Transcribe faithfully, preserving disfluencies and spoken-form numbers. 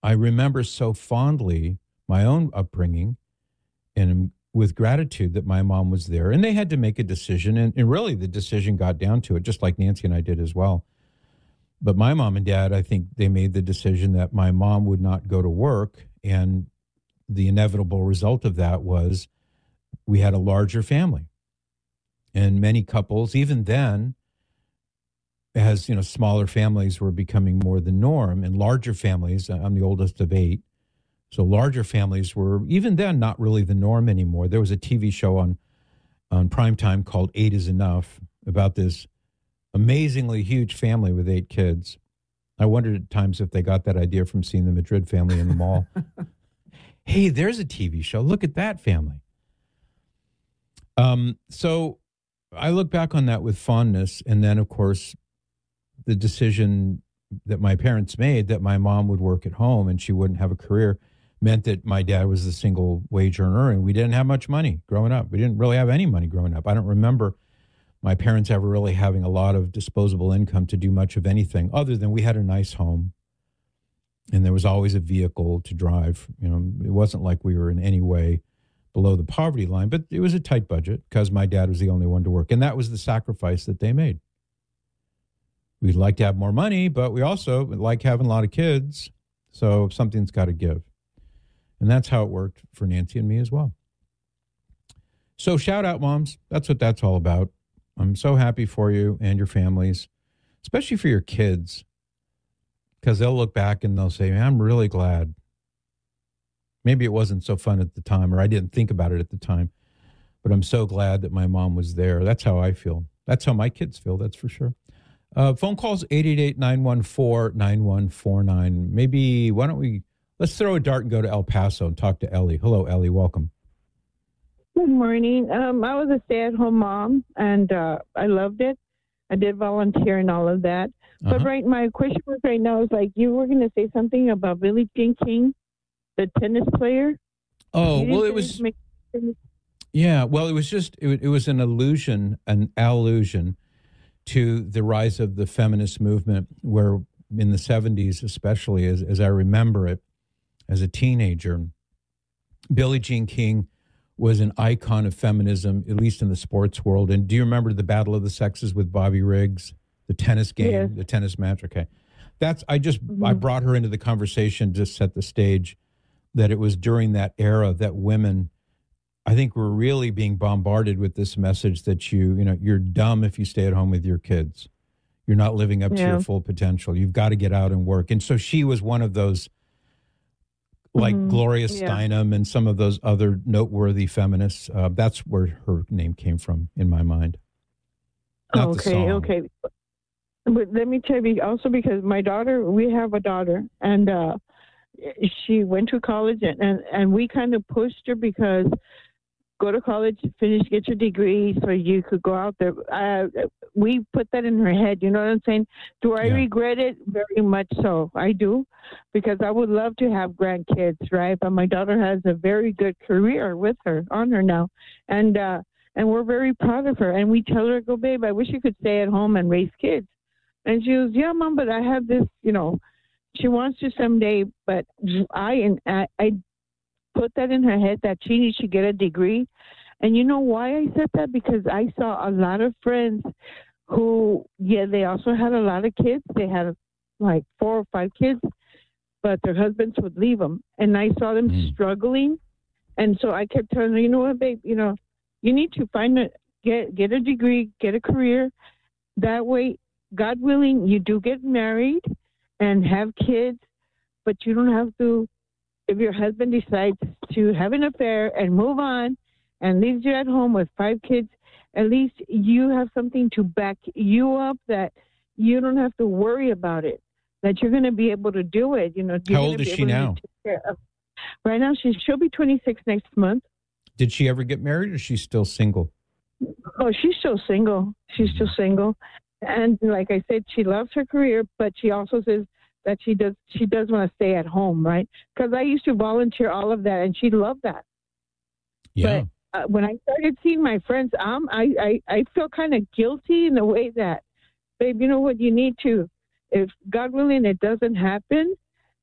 I remember so fondly my own upbringing and with gratitude that my mom was there. And they had to make a decision. And, and really, the decision got down to it, just like Nancy and I did as well. But my mom and dad, I think they made the decision that my mom would not go to work. And the inevitable result of that was we had a larger family. And many couples, even then, as you know, smaller families were becoming more the norm, and larger families, I'm the oldest of eight, so larger families were, even then, not really the norm anymore. There was a T V show on, on primetime called Eight is Enough about this amazingly huge family with eight kids. I wondered at times if they got that idea from seeing the Madrid family in the mall. Hey, there's a T V show. Look at that family. Um, so I look back on that with fondness. And then, of course, the decision that my parents made that my mom would work at home and she wouldn't have a career meant that my dad was the single wage earner, and we didn't have much money growing up. We didn't really have any money growing up. I don't remember my parents ever really having a lot of disposable income to do much of anything other than we had a nice home and there was always a vehicle to drive. You know, it wasn't like we were in any way below the poverty line, but it was a tight budget because my dad was the only one to work. And that was the sacrifice that they made. We'd like to have more money, but we also like having a lot of kids. So something's got to give. And that's how it worked for Nancy and me as well. So shout out, moms. That's what that's all about. I'm so happy for you and your families, especially for your kids, because they'll look back and they'll say, man, I'm really glad. Maybe it wasn't so fun at the time, or I didn't think about it at the time, but I'm so glad that my mom was there. That's how I feel. That's how my kids feel, that's for sure. Uh, phone calls, eight eight eight, nine one four, nine one four nine. Maybe, why don't we, let's throw a dart and go to El Paso and talk to Ellie. Hello, Ellie. Welcome. Good morning. Um, I was a stay-at-home mom, and uh, I loved it. I did volunteer and all of that. But Uh-huh. right, my question was right now is like, you were going to say something about Billie Jean King, the tennis player. Oh, You well, didn't it was, make- yeah, well, it was just, it, it was an allusion, an allusion to the rise of the feminist movement, where in the seventies, especially as, as I remember it as a teenager, Billie Jean King was an icon of feminism, at least in the sports world. And do you remember the Battle of the Sexes with Bobby Riggs, the tennis game, Yes. the tennis match? Okay. That's, I just, Mhm. I brought her into the conversation to set the stage that it was during that era that women, I think, were really being bombarded with this message that you, you know, you're dumb if you stay at home with your kids. You're not living up to Yeah. your full potential. You've got to get out and work. And so she was one of those, like Mhm. Gloria Yeah. Steinem and some of those other noteworthy feminists. Uh, that's where her name came from in my mind. Not the okay, song. okay. But let me tell you also, because my daughter, we have a daughter, and uh, she went to college, and, and, and we kind of pushed her because go to college, finish, get your degree so you could go out there. Uh, we put that in her head, you know what I'm saying? Do I Yeah. regret it? Very much so. I do, because I would love to have grandkids, right? But my daughter has a very good career with her, on her now. And, uh, and we're very proud of her. And we tell her, go, babe, I wish you could stay at home and raise kids. And she goes, yeah, Mom, but I have this, you know, she wants to someday, but I, and I, I put that in her head that she needs to get a degree. And you know why I said that? Because I saw a lot of friends who, yeah, they also had a lot of kids. They had like four or five kids, but their husbands would leave them. And I saw them Mm. struggling. And so I kept telling her, you know what, babe, you know, you need to find a, get, get a degree, get a career. That way, God willing, you do get married and have kids, but you don't have to, if your husband decides to have an affair and move on and leaves you at home with five kids, at least you have something to back you up, that you don't have to worry about it, that you're going to be able to do it. You know, you're How gonna old be is she able to now? take care of- Right now, she, she'll be twenty-six next month. Did she ever get married, or is she still single? Oh, she's still single. She's still single. And like I said, she loves her career, but she also says that she does she does want to stay at home, right? Because I used to volunteer all of that, and she loved that. Yeah. But uh, when I started seeing my friends, um, I, I, I feel kind of guilty in the way that, babe, you know what, you need to, if God willing it doesn't happen,